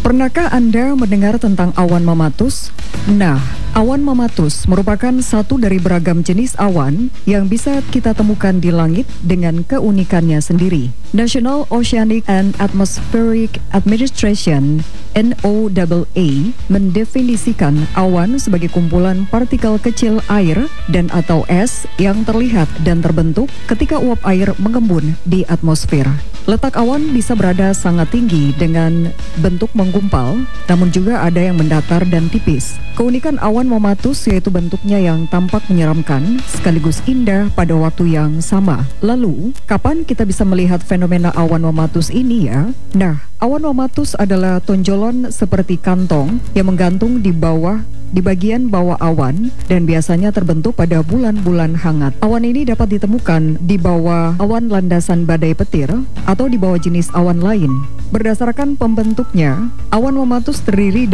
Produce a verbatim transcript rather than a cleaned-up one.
Pernahkah Anda mendengar tentang awan mamatus? Nah, awan mamatus merupakan satu dari beragam jenis awan yang bisa kita temukan di langit dengan keunikannya sendiri. National Oceanic and Atmospheric Administration (N O A A) mendefinisikan awan sebagai kumpulan partikel kecil air dan atau es yang terlihat dan terbentuk ketika uap air mengembun di atmosfer. Letak awan bisa berada sangat tinggi dengan bentuk menggumpal, namun juga ada yang mendatar dan tipis. Keunikan awan mamatus yaitu bentuknya yang tampak menyeramkan sekaligus indah pada waktu yang sama. Lalu, kapan kita bisa melihat fenomena awan mamatus ini ya? Nah, awan mamatus adalah tonjolan seperti kantong yang menggantung di bawah di bagian bawah awan dan biasanya terbentuk pada bulan-bulan hangat. Awan ini dapat ditemukan di bawah awan landasan badai petir atau di bawah jenis awan lain. Berdasarkan pembentuknya, awan mamatus terdiri